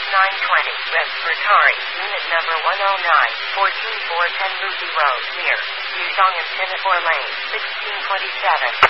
920 Respiratory, Unit Number 109, 14410 Lucy Road, near Yuzhong and Pinafore Lane, 1627.